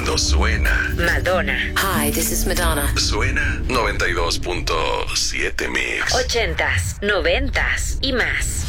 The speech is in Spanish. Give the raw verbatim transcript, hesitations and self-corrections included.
cuando suena Madonna. Hi, this is Madonna. Suena noventa y dos punto siete Mix. Ochentas, noventas y más.